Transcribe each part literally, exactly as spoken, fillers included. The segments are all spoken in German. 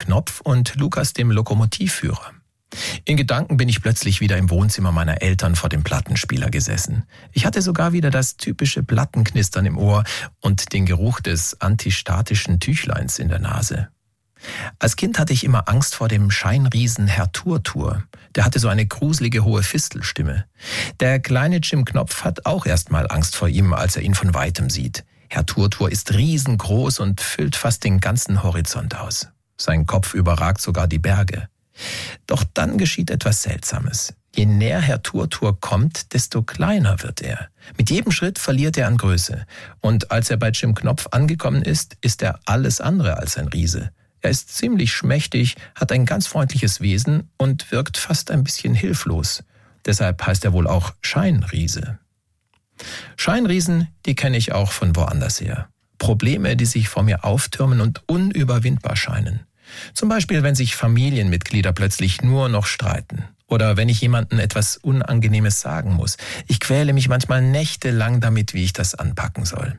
Knopf und Lukas, dem Lokomotivführer. In Gedanken bin ich plötzlich wieder im Wohnzimmer meiner Eltern vor dem Plattenspieler gesessen. Ich hatte sogar wieder das typische Plattenknistern im Ohr und den Geruch des antistatischen Tüchleins in der Nase. Als Kind hatte ich immer Angst vor dem Scheinriesen Herr Turtur. Der hatte so eine gruselige hohe Fistelstimme. Der kleine Jim Knopf hat auch erstmal Angst vor ihm, als er ihn von Weitem sieht. Herr Turtur ist riesengroß und füllt fast den ganzen Horizont aus. Sein Kopf überragt sogar die Berge. Doch dann geschieht etwas Seltsames. Je näher Herr Turtur kommt, desto kleiner wird er. Mit jedem Schritt verliert er an Größe. Und als er bei Jim Knopf angekommen ist, ist er alles andere als ein Riese. Er ist ziemlich schmächtig, hat ein ganz freundliches Wesen und wirkt fast ein bisschen hilflos. Deshalb heißt er wohl auch Scheinriese. Scheinriesen, die kenne ich auch von woanders her. Probleme, die sich vor mir auftürmen und unüberwindbar scheinen. Zum Beispiel, wenn sich Familienmitglieder plötzlich nur noch streiten. Oder wenn ich jemandem etwas Unangenehmes sagen muss. Ich quäle mich manchmal nächtelang damit, wie ich das anpacken soll.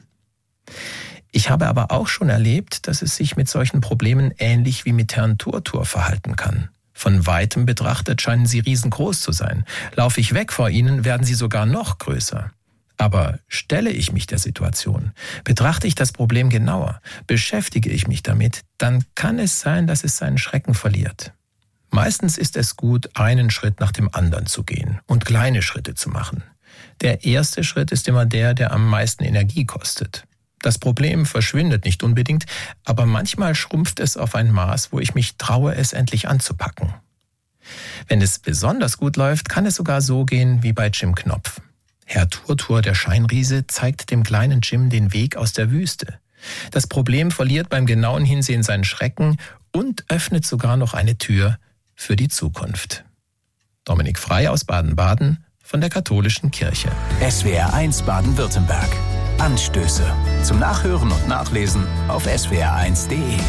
Ich habe aber auch schon erlebt, dass es sich mit solchen Problemen ähnlich wie mit Herrn Turtur verhalten kann. Von Weitem betrachtet scheinen sie riesengroß zu sein. Laufe ich weg vor ihnen, werden sie sogar noch größer. Aber stelle ich mich der Situation, betrachte ich das Problem genauer, beschäftige ich mich damit, dann kann es sein, dass es seinen Schrecken verliert. Meistens ist es gut, einen Schritt nach dem anderen zu gehen und kleine Schritte zu machen. Der erste Schritt ist immer der, der am meisten Energie kostet. Das Problem verschwindet nicht unbedingt, aber manchmal schrumpft es auf ein Maß, wo ich mich traue, es endlich anzupacken. Wenn es besonders gut läuft, kann es sogar so gehen wie bei Jim Knopf. Herr Turtur, der Scheinriese, zeigt dem kleinen Jim den Weg aus der Wüste. Das Problem verliert beim genauen Hinsehen seinen Schrecken und öffnet sogar noch eine Tür für die Zukunft. Dominik Frei aus Baden-Baden von der Katholischen Kirche. S W R eins Baden-Württemberg. Anstöße. Zum Nachhören und Nachlesen auf S W R eins Punkt de.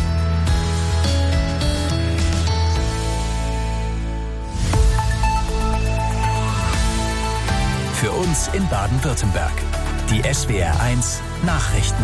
Für uns in Baden-Württemberg. Die S W R eins Nachrichten.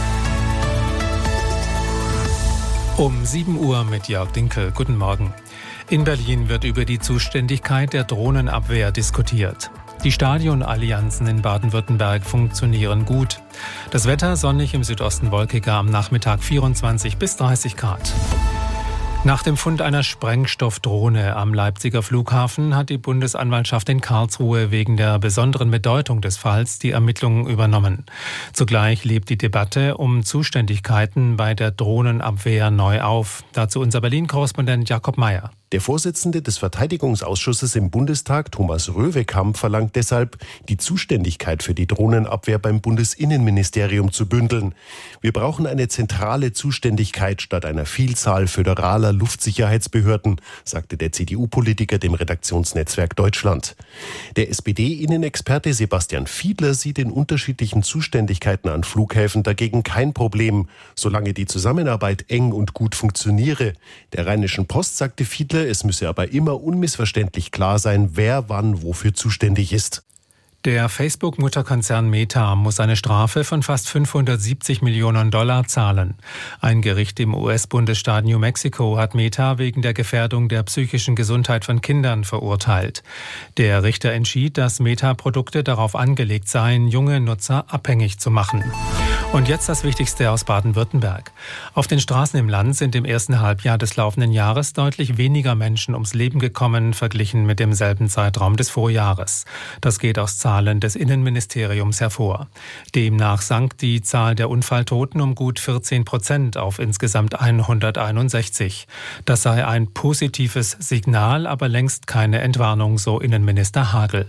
Um sieben Uhr mit Jörg Dinkel. Guten Morgen. In Berlin wird über die Zuständigkeit der Drohnenabwehr diskutiert. Die Stadionallianzen in Baden-Württemberg funktionieren gut. Das Wetter sonnig, im Südosten wolkiger, am Nachmittag vierundzwanzig bis dreißig Grad. Nach dem Fund einer Sprengstoffdrohne am Leipziger Flughafen hat die Bundesanwaltschaft in Karlsruhe wegen der besonderen Bedeutung des Falls die Ermittlungen übernommen. Zugleich lebt die Debatte um Zuständigkeiten bei der Drohnenabwehr neu auf. Dazu unser Berlin-Korrespondent Jakob Mayer. Der Vorsitzende des Verteidigungsausschusses im Bundestag, Thomas Röwekamp, verlangt deshalb, die Zuständigkeit für die Drohnenabwehr beim Bundesinnenministerium zu bündeln. Wir brauchen eine zentrale Zuständigkeit statt einer Vielzahl föderaler Luftsicherheitsbehörden, sagte der C D U-Politiker dem Redaktionsnetzwerk Deutschland. Der S P D-Innenexperte Sebastian Fiedler sieht in unterschiedlichen Zuständigkeiten an Flughäfen dagegen kein Problem, solange die Zusammenarbeit eng und gut funktioniere. Der Rheinischen Post sagte Fiedler, es müsse aber immer unmissverständlich klar sein, wer wann wofür zuständig ist. Der Facebook-Mutterkonzern Meta muss eine Strafe von fast fünfhundertsiebzig Millionen Dollar zahlen. Ein Gericht im U S-Bundesstaat New Mexico hat Meta wegen der Gefährdung der psychischen Gesundheit von Kindern verurteilt. Der Richter entschied, dass Meta-Produkte darauf angelegt seien, junge Nutzer abhängig zu machen. Und jetzt das Wichtigste aus Baden-Württemberg. Auf den Straßen im Land sind im ersten Halbjahr des laufenden Jahres deutlich weniger Menschen ums Leben gekommen, verglichen mit demselben Zeitraum des Vorjahres. Das geht aus Zahlen des Innenministeriums hervor. Demnach sank die Zahl der Unfalltoten um gut vierzehn Prozent auf insgesamt hunderteinundsechzig. Das sei ein positives Signal, aber längst keine Entwarnung, so Innenminister Hagel.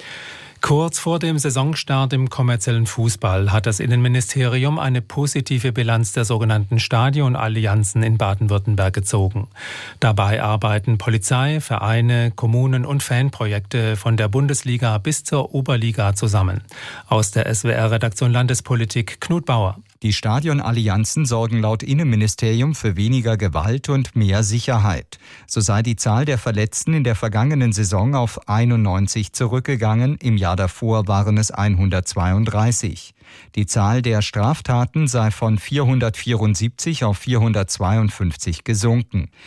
Kurz vor dem Saisonstart im kommerziellen Fußball hat das Innenministerium eine positive Bilanz der sogenannten Stadionallianzen in Baden-Württemberg gezogen. Dabei arbeiten Polizei, Vereine, Kommunen und Fanprojekte von der Bundesliga bis zur Oberliga zusammen. Aus der S W R-Redaktion Landespolitik Knut Bauer. Die Stadionallianzen sorgen laut Innenministerium für weniger Gewalt und mehr Sicherheit. So sei die Zahl der Verletzten in der vergangenen Saison auf einundneunzig zurückgegangen, im Jahr davor waren es hundertzweiunddreißig. Die Zahl der Straftaten sei von vierhundertvierundsiebzig auf vierhundertzweiundfünfzig gesunken.